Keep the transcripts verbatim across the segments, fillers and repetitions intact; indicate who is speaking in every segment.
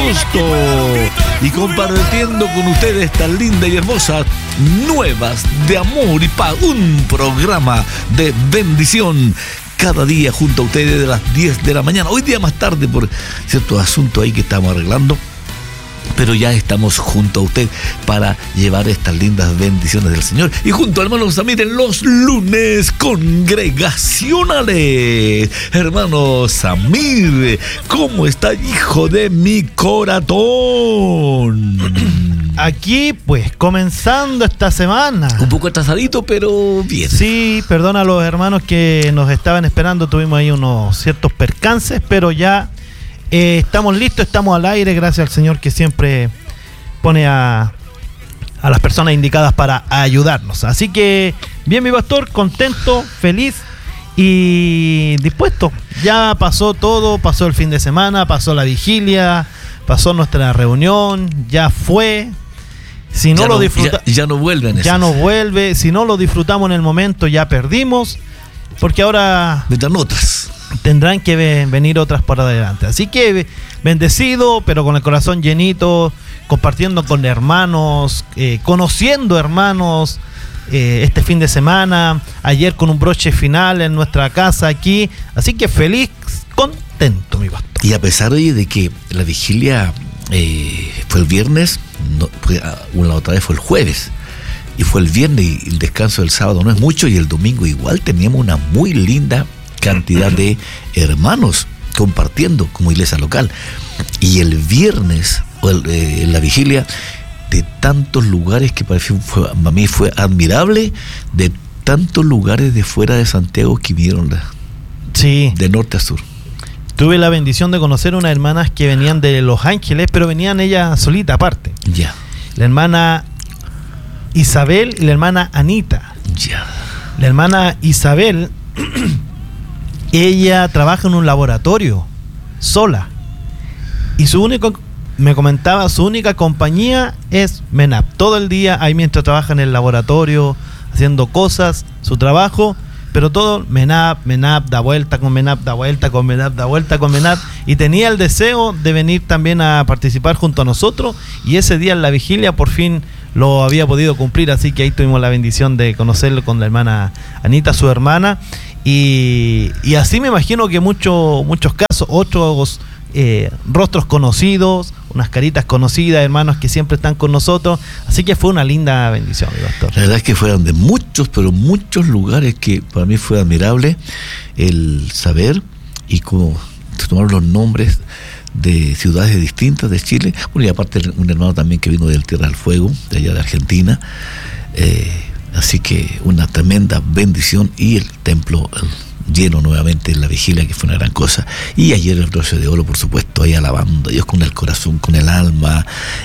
Speaker 1: gusto y compartiendo con ustedes estas lindas y hermosas nuevas de amor y paz. Un programa de bendición cada día junto a ustedes de las diez de la mañana. Hoy día más tarde por ciertos asuntos ahí que estamos arreglando, pero ya estamos junto a usted para llevar estas lindas bendiciones del Señor. Y junto a hermanos Samir en los lunes congregacionales. Hermano Samir, ¿cómo está, hijo de mi corazón?
Speaker 2: Aquí, pues, comenzando esta semana.
Speaker 1: Un poco atrasadito, pero bien.
Speaker 2: Sí, perdona a los hermanos que nos estaban esperando. Tuvimos ahí unos ciertos percances, pero ya eh, estamos listos, estamos al aire, gracias al Señor que siempre pone a, a las personas indicadas para ayudarnos. Así que, bien, mi pastor, contento, feliz y dispuesto. Ya pasó todo, pasó el fin de semana, pasó la vigilia, pasó nuestra reunión, ya fue. Si no,
Speaker 1: ya
Speaker 2: lo
Speaker 1: no
Speaker 2: disfruta,
Speaker 1: ya, ya no vuelven
Speaker 2: ya
Speaker 1: esas.
Speaker 2: no vuelve. Si no lo disfrutamos en el momento, ya perdimos, porque ahora
Speaker 1: vendrán otras.
Speaker 2: Tendrán que ve, venir otras por adelante. Así que bendecido, pero con el corazón llenito, compartiendo con hermanos, eh, conociendo hermanos eh, este fin de semana. Ayer con un broche final en nuestra casa aquí. Así que feliz, contento, mi pastor.
Speaker 1: Y a pesar de que la vigilia eh, fue el viernes, no, fue, una otra vez fue el jueves, y fue el viernes, y el descanso del sábado no es mucho, y el domingo igual teníamos una muy linda cantidad de hermanos compartiendo como iglesia local. Y el viernes, o el, eh, en la vigilia, de tantos lugares que para mí, fue, para mí fue admirable, de tantos lugares de fuera de Santiago que vinieron de,
Speaker 2: sí.
Speaker 1: de norte a sur.
Speaker 2: Tuve la bendición de conocer unas hermanas que venían de Los Ángeles, pero venían ellas solitas aparte.
Speaker 1: Ya.
Speaker 2: La hermana Isabel y la hermana Anita.
Speaker 1: Ya.
Speaker 2: La hermana Isabel, ella trabaja en un laboratorio sola. Y su único, me comentaba, su única compañía es MENAP. Todo el día ahí mientras trabaja en el laboratorio, haciendo cosas, su trabajo. Pero todo, MENAP, MENAP, da vuelta con MENAP, da vuelta con MENAP, da vuelta con MENAP. Y tenía el deseo de venir también a participar junto a nosotros. Y ese día en la vigilia por fin lo había podido cumplir. Así que ahí tuvimos la bendición de conocerlo con la hermana Anita, su hermana. Y, y así me imagino que muchos muchos casos, otros eh, rostros conocidos, unas caritas conocidas, hermanos que siempre están con nosotros. Así que fue una linda bendición, mi pastor.
Speaker 1: La verdad es que fueron de muchos, pero muchos lugares que para mí fue admirable el saber y cómo se tomaron los nombres de ciudades distintas de Chile. Bueno, y aparte un hermano también que vino del Tierra del Fuego, de allá de Argentina. Eh, así que una tremenda bendición, y el templo el, lleno nuevamente en la vigilia, que fue una gran cosa. Y ayer el broche de oro, por supuesto, ahí alabando a Dios con el corazón, con el alma,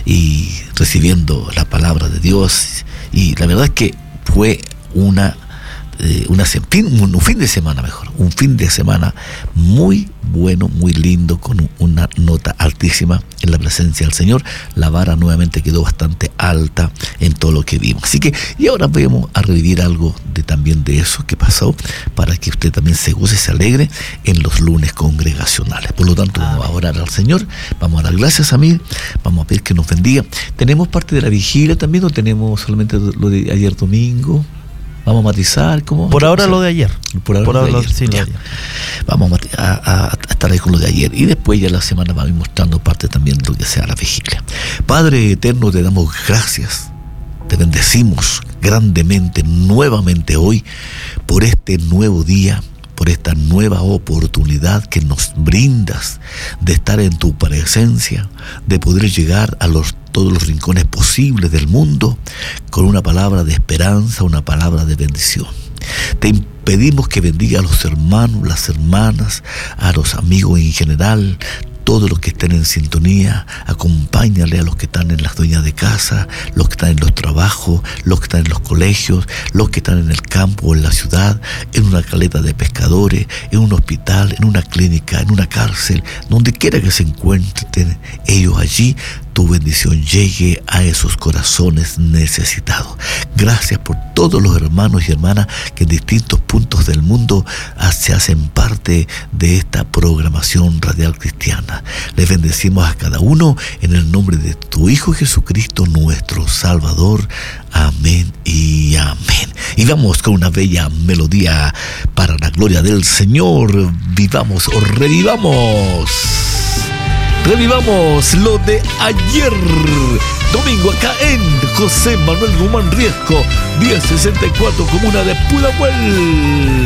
Speaker 1: y recibiendo la palabra de Dios. Y la verdad es que fue una eh, una un, un fin de semana mejor, un fin de semana muy bueno, muy lindo, con una nota altísima en la presencia del Señor. La vara nuevamente quedó bastante alta en todo lo que vimos. Así que, y ahora vamos a revivir algo de también de eso que pasó, para que usted también se goce, se alegre en los lunes congregacionales. Por lo tanto, vamos a orar al Señor, vamos a dar gracias a mí, vamos a pedir que nos bendiga. ¿Tenemos parte de la vigilia también o tenemos solamente lo de ayer domingo? Vamos a matizar, ¿cómo?
Speaker 2: Por ahora lo de ayer.
Speaker 1: Por ahora,
Speaker 2: Por
Speaker 1: lo de
Speaker 2: ahora
Speaker 1: ayer.
Speaker 2: Lo, sí, lo de ayer.
Speaker 1: Vamos a, a, a estar ahí con lo de ayer. Y después ya la semana vamos a ir mostrando parte también de lo que sea la vigilia. Padre eterno, te damos gracias. Te bendecimos grandemente nuevamente hoy por este nuevo día, por esta nueva oportunidad que nos brindas de estar en tu presencia, de poder llegar a los todos los rincones posibles del mundo con una palabra de esperanza, una palabra de bendición. Te pedimos que bendiga a los hermanos, las hermanas, a los amigos en general, todos los que estén en sintonía. Acompáñale a los que están en las dueñas de casa, los que están en los trabajos, los que están en los colegios, los que están en el campo o en la ciudad, en una caleta de pescadores, en un hospital, en una clínica, en una cárcel, donde quiera que se encuentren ellos allí. tu bendición llegue a esos corazones necesitados. Gracias por todos los hermanos y hermanas que en distintos puntos del mundo se hacen parte de esta programación radial cristiana. Les bendecimos a cada uno en el nombre de tu Hijo Jesucristo, nuestro Salvador. Amén y amén. Y vamos con una bella melodía para la gloria del Señor. Vivamos o revivamos. Revivamos lo de ayer. Domingo acá en José Manuel Guzmán Riesco, diez sesenta y cuatro, comuna de Pudahuel.